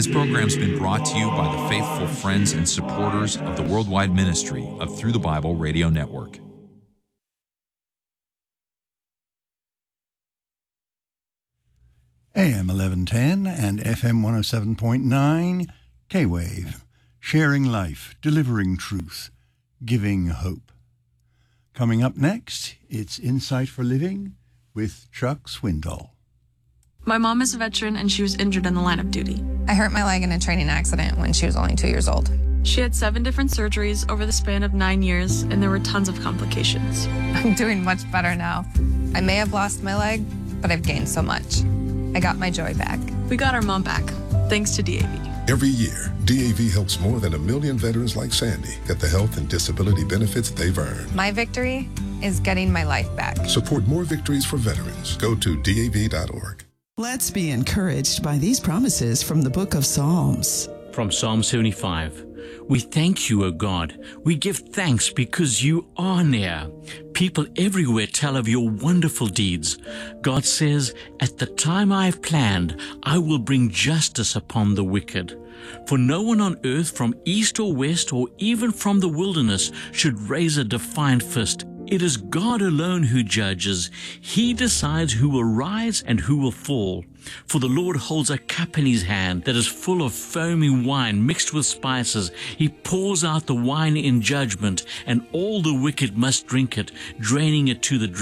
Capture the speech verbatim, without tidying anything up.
This program's been brought to you by the faithful friends and supporters of the worldwide ministry of Through the Bible Radio Network. A M eleven ten and F M one oh seven point nine, K-Wave, sharing life, delivering truth, giving hope. Coming up next, it's Insight for Living with Chuck Swindoll. My mom is a veteran and she was injured in the line of duty. I hurt my leg in a training accident when she was only two years old. She had seven different surgeries over the span of nine years, and there were tons of complications. I'm doing much better now. I may have lost my leg, but I've gained so much. I got my joy back. We got our mom back, thanks to D A V. Every year, D A V helps more than a million veterans like Sandy get the health and disability benefits they've earned. My victory is getting my life back. Support more victories for veterans. Go to D A V dot org. Let's be encouraged by these promises from the book of Psalms. From Psalm seventy-five. We thank you, O God. We give thanks because you are near. People everywhere tell of your wonderful deeds. God says, at the time I have planned, I will bring justice upon the wicked. For no one on earth from east or west or even from the wilderness should raise a defiant fist. It is God alone who judges. He decides who will rise and who will fall. For the Lord holds a cup in his hand that is full of foamy wine mixed with spices. He pours out the wine in judgment, and all the wicked must drink it, draining it to the